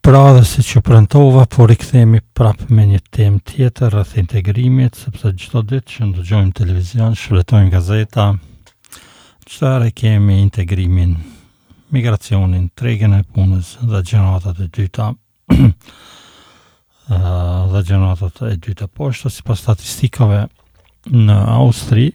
Pra dhe si që premtova, po rikthehemi prapë me një temë tjetër rreth integrimit, sepse çdo ditë që ndëgjojmë televizion, shfletojmë gazeta, çdo herë kemi integrimin, migracionin, tregën e punës dhe gjenatat e dyta. Dhe gjenatat e dyta. Po ashtu sipas statistikave në Austri,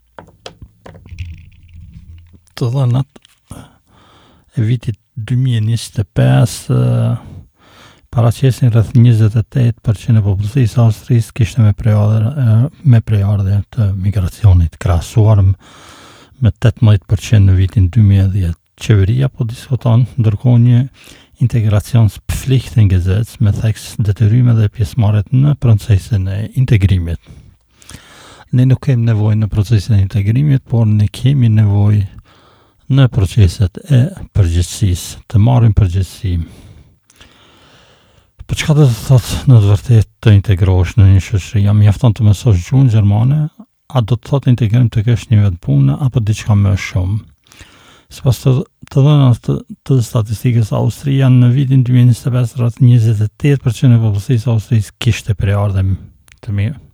të dhënat e vitit 2025 paraqesin rreth 28% e popullsisë Austrisë kishte me prejardhje të migracionit, krahasuar me 18% në vitin 2010. Qeveria po diskuton ndërkohë një integrationspflichtengesetz me theks detyrim dhe pjesëmarrjet në procesin e integrimit. Ne nuk kemi nevojë në procesin e integrimit, por ne kemi nevojë në proceset e përgjegjësisë, të marrim përgjegjësi. Për çka do të thotë në të vërtetë të integrohesh në një shoqëri? A mjafton të mësosh gjuhën gjermane? A do të thotë integrim të kesh një vetë punë apo diçka më shumë? Sipas të dhënave të statistikës Austria në vitin 2025 rreth 28% e popullsisë austrisë kishte prejardhje të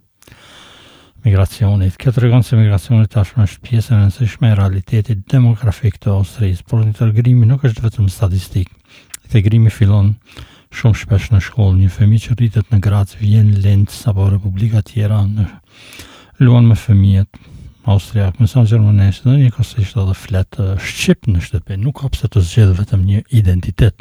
migracionit. Kjo tregon se migracioni tashmë është pjesë e rëndësishme e realitetit demografik të Austrisë, por integrimi nuk është vetëm statistik. Integrimi fillon shumë shpesh në shkollë. Një fëmijë që rritet në Graz, Vjen, Linz apo republika tjera luan me fëmijët austriak, mëson gjermanisht dhe njëkohësisht edhe flet shqip në shtëpi. Nuk ka pse të zgjedh vetëm një identitet.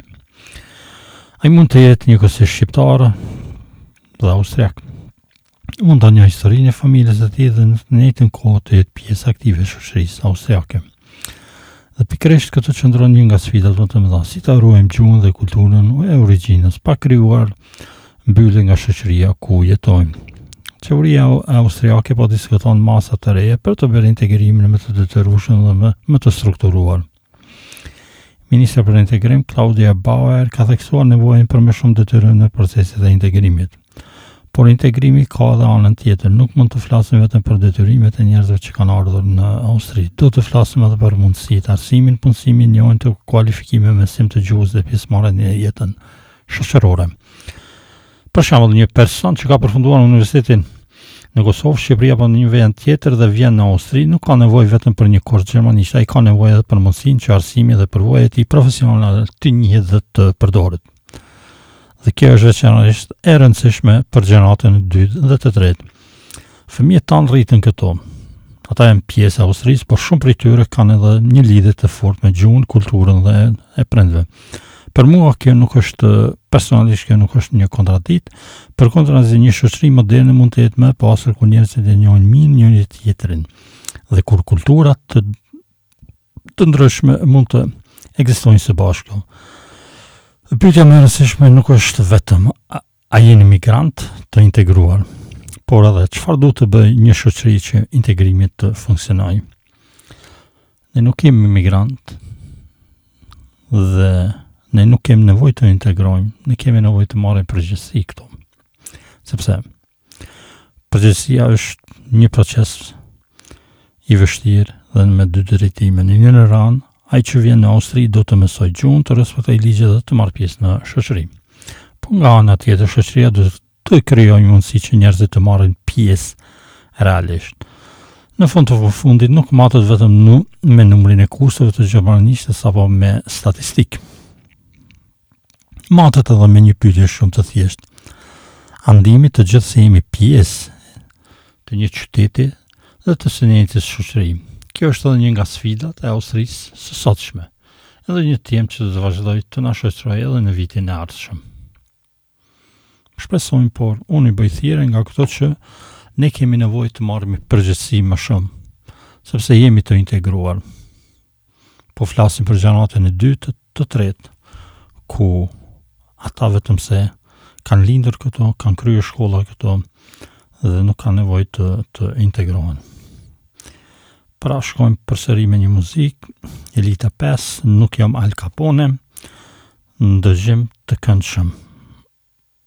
Ai mund të jetë njëkohësisht shqiptar dhe austriak. Mund të një historinë e familjes së tij dhe në të njëjtën kohë të jetë pjesë aktive e shoqërisë austriake. Dhe pikërisht këtë qëndron një nga sfidat më të mëdha, si ta ruajmë gjuhën dhe kulturën e origjinës, pa krijuar mbyllje nga shoqëria ku jetojmë. Qeveria austriake po diskuton masa të reja për të bërë integrimin më të detyrueshëm dhe më të strukturuar. Ministra për integrim Claudia Bauer ka theksuar nevojën për më shumë detyrim në proceset e integrimit. Por integrimi ka edhe anën tjetër. Nuk mund të flasim vetëm për detyrimet e njerëzve që kanë ardhur në Austri. Do të flasim edhe për mundësitë, arsimin, punësimin, njohjen të kualifikime, mësim të gjuhës dhe pjesëmarrjen në jetën shoqërore. Për shembull, një person që ka përfunduar universitetin në Kosovë, Shqipëri apo në një vend tjetër dhe vjen në Austri, nuk ka nevojë vetëm për një kurs gjermanisht, ai ka nevojë edhe për mundësinë që arsimi dhe përvoja e tij profesionale të njihet dhe të përdoret. Dhe kjo është veçanërisht e rëndësishme për gjenatën e dytë dhe të tretë. Fëmijët tanë rritën këto. Ata janë pjesë e Austrisë, por shumë prej tyre kanë edhe një lidhje të fortë me gjuhën, kulturën dhe e prindve. Për mua personalisht kjo nuk është një kontradikt, përkundrazi një shoqëri moderne mund të jetë më e pastër ku njerëzit e njohin mirë njëri tjetrin. Dhe kur kultura të ndryshme mund të ekzistojnë së bashku. Pyetja më e rëndësishme nuk është vetëm a jeni migrant të integruar, por edhe çfarë duhet të bëjë një shoqëri që integrimi të funksionojë. Ne nuk jemi migrant dhe ne nuk kemi nevojë të integrojmë, ne kemi nevojë të marrim përgjegjësi këtu. Sepse përgjegjësia është një proces i vështirë dhe me dy drejtime. Në një ranë, ai që vjen në Austri do të mësoj gjuhën, të respektojë ligjet dhe të marrë pjesë në shoqëri. Po nga ana tjetër, shoqëria do të krijojë mundësi që njerëzit të marrin pjesë realisht. Në fund të fundit nuk matet vetëm me numrin e kurseve të gjermanishtës apo me statistikë. Matet edhe me një pyetje shumë të thjeshtë. A ndihemi të gjithë se jemi pjesë të një qyteti dhe të së njëjtës shoqëri? Kjo është edhe një nga sfidat e Austrisë së sotshme, edhe një temë që do të vazhdoj të na shoqërojë edhe në vitin e ardhshëm. Shpresojmë, por unë i bëj thirrje nga këto që ne kemi nevojë të marrim përgjegjësi më shumë, sepse jemi të integruar. Po flasim për gjenatën e dytë, të tretë, ku ata vetëm se kanë lindur këto, kanë kryer shkolla këto dhe nuk kanë nevojë të integrohen. Pra shkojmë përsëri me një muzikë, Elita 5, Nuk jam Al Capone, ndëgjim të këndshëm.